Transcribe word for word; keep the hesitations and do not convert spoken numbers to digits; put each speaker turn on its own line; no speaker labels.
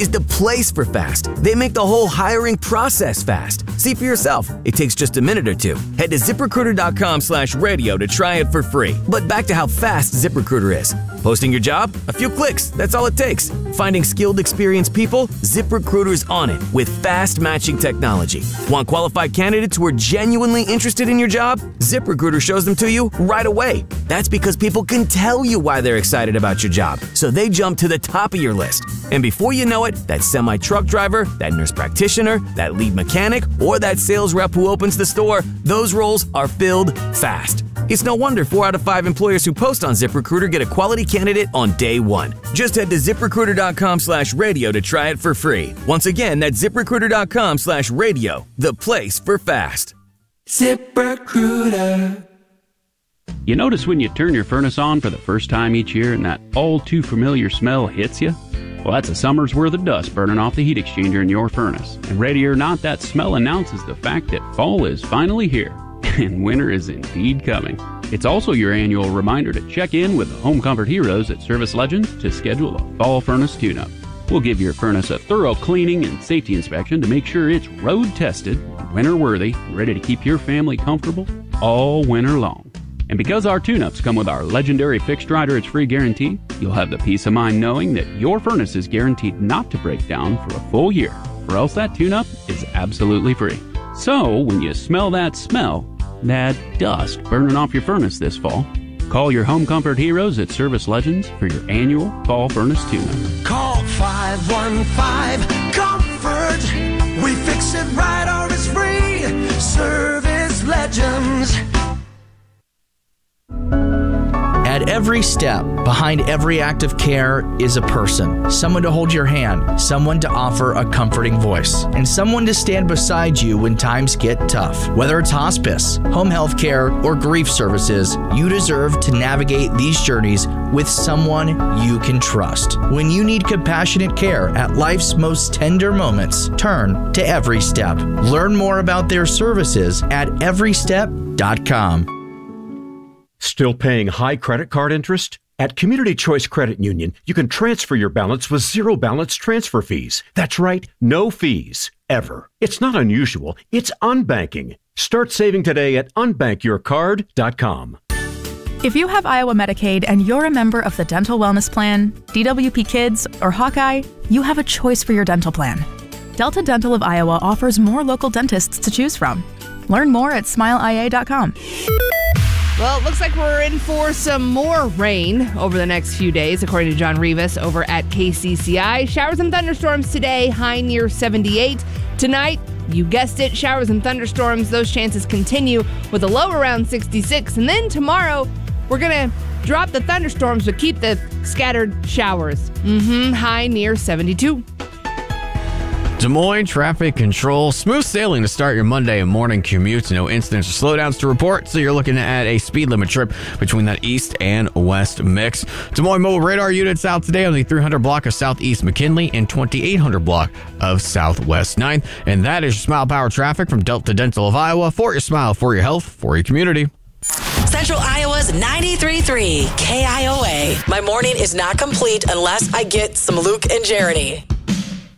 is the place for fast. They make the whole hiring process fast. See for yourself. It takes just a minute or two. Head to ZipRecruiter.com slash radio to try it for free. But back to how fast ZipRecruiter is. Posting your job? A few clicks. That's all it takes. Finding skilled, experienced people? ZipRecruiter's on it with fast matching technology. Want qualified candidates who are genuinely interested in your job? ZipRecruiter shows them to you right away. That's because people can tell you why they're excited about your job, so they jump to the top of your list. And before you know it, that semi-truck driver, that nurse practitioner, that lead mechanic, or that sales rep who opens the store, those roles are filled fast. It's no wonder four out of five employers who post on ZipRecruiter get a quality candidate on day one. Just head to ZipRecruiter.com slash radio to try it for free. Once again, that's ZipRecruiter.com slash radio, the place for fast. ZipRecruiter.
You notice when you turn your furnace on for the first time each year and that all-too-familiar smell hits you? Well, that's a summer's worth of dust burning off the heat exchanger in your furnace. And ready or not, that smell announces the fact that fall is finally here. And winter is indeed coming. It's also your annual reminder to check in with the Home Comfort Heroes at Service Legends to schedule a fall furnace tune-up. We'll give your furnace a thorough cleaning and safety inspection to make sure it's road-tested, winter-worthy, and ready to keep your family comfortable all winter long. And because our tune-ups come with our legendary Fixed Rider It's Free guarantee, you'll have the peace of mind knowing that your furnace is guaranteed not to break down for a full year, or else that tune-up is absolutely free. So, when you smell that smell, that dust burning off your furnace this fall, call your Home Comfort Heroes at Service Legends for your annual fall furnace tune-up.
Call five one five comfort. We fix it right or it's free. Service Legends.
At every step, behind every act of care is a person. Someone to hold your hand, someone to offer a comforting voice, and someone to stand beside you when times get tough. Whether it's hospice, home health care, or grief services, you deserve to navigate these journeys with someone you can trust. When you need compassionate care at life's most tender moments, turn to Every Step. Learn more about their services at every step dot com.
Still paying high credit card interest? At Community Choice Credit Union, you can transfer your balance with zero balance transfer fees. That's right, no fees, ever. It's not unusual, it's unbanking. Start saving today at unbank your card dot com.
If you have Iowa Medicaid and you're a member of the Dental Wellness Plan, D W P Kids, or Hawkeye, you have a choice for your dental plan. Delta Dental of Iowa offers more local dentists to choose from. Learn more at smile I A dot com.
Well, it looks like we're in for some more rain over the next few days, according to John Rivas over at K C C I. Showers and thunderstorms today, high near seventy-eight. Tonight, you guessed it, showers and thunderstorms. Those chances continue with a low around sixty-six. And then tomorrow, we're going to drop the thunderstorms but keep the scattered showers. Mm-hmm, high near seventy-two.
Des Moines Traffic Control. Smooth sailing to start your Monday morning commute. No incidents or slowdowns to report, so you're looking at a speed limit trip between that east and west mix. Des Moines Mobile Radar units out today on the three hundred block of Southeast McKinley and twenty-eight hundred block of Southwest ninth. And that is your Smile Power traffic from Delta Dental of Iowa. For your smile, for your health, for your community.
Central Iowa's ninety-three point three K I O A. My morning is not complete unless I get some Luke and Jeremy.